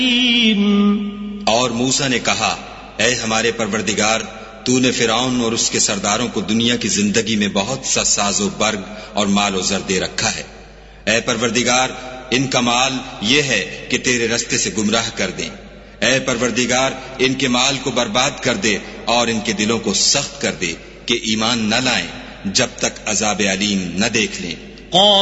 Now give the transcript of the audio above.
और मूसा ने कहा, ऐ हमारे परवरदिगार, तूने फिरौन और उसके सरदारों को दुनिया की जिंदगी में बहुत सा साजो बर्ग और मालो जर दे रखा है। ऐ परवरदिगार, इनका माल ये है कि तेरे रस्ते से गुमराह कर दें। ऐ परवरदिगार, इनके माल को बर्बाद कर दे और इनके दिलों को सख्त कर दे कि ईमान न लाएं जब तक अजाब अलीम न देख लें।